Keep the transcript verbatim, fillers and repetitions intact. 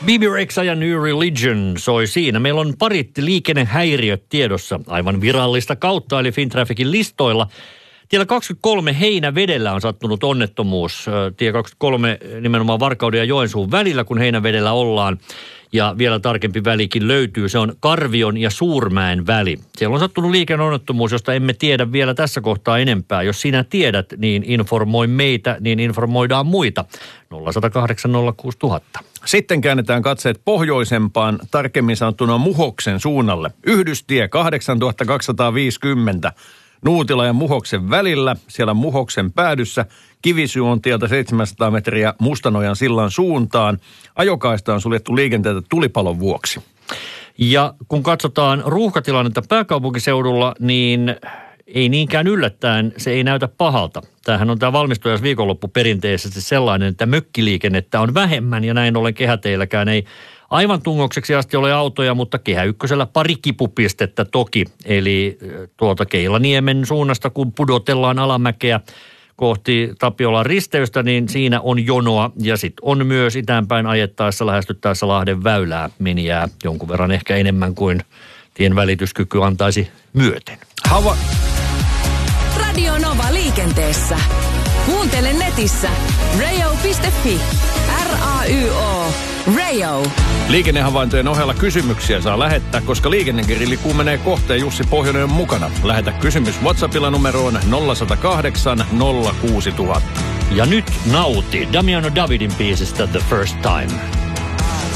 B B Rexha ja New Religion soi siinä. Meillä on parit liikennehäiriöt tiedossa aivan virallista kautta, eli Fintrafficin listoilla. Tiellä kaksikymmentäkolme Heinävedellä on sattunut onnettomuus. Tie kaksikymmentäkolme nimenomaan Varkauden ja Joensuun välillä, kun Heinävedellä ollaan. Ja vielä tarkempi välikin löytyy. Se on Karvion ja Suurmäen väli. Siellä on sattunut liikenneonnettomuus, josta emme tiedä vielä tässä kohtaa enempää. Jos sinä tiedät, niin informoi meitä, niin informoidaan muita. nolla yksi nolla kahdeksan nolla kuusi nolla nolla nolla. Sitten käännetään katseet pohjoisempaan, tarkemmin sanottuna Muhoksen suunnalle. Yhdystie kahdeksantuhattakaksisataaviisikymmentä. Nuutila ja Muhoksen välillä, siellä Muhoksen päädyssä. Kivisyy on tieltä seitsemänsataa metriä Mustanojan sillan suuntaan. Ajokaista on suljettu liikenteeltä tulipalon vuoksi. Ja kun katsotaan ruuhkatilannetta pääkaupunkiseudulla, niin ei niinkään yllättäen, se ei näytä pahalta. Tämähän on tämä valmistujaisviikonloppu perinteisesti sellainen, että mökkiliikennettä on vähemmän ja näin ollen kehäteilläkään ei aivan tungokseksi asti ole autoja, mutta Kehä Ykkösellä pari kipupistettä toki. Eli tuolta Keilaniemen suunnasta, kun pudotellaan alamäkeä kohti Tapiolan risteystä, niin siinä on jonoa. Ja sitten on myös itäänpäin ajettaessa, lähestyttäessä Lahden väylää menijää jonkun verran ehkä enemmän kuin tien välityskyky antaisi myöten. Hava... Radio Nova liikenteessä. Kuuntele netissä radio piste fi. R A Y O. Radio. Liikennehavaintojen ohella kysymyksiä saa lähettää, koska liikennegrilli kuumenee kohteen Jussi Pohjonen on mukana. Lähetä kysymys WhatsAppilla numeroon nolla yksi nolla kahdeksan nolla kuusi nolla nolla nolla. Ja nyt nauti Damiano Davidin biisistä The First Time.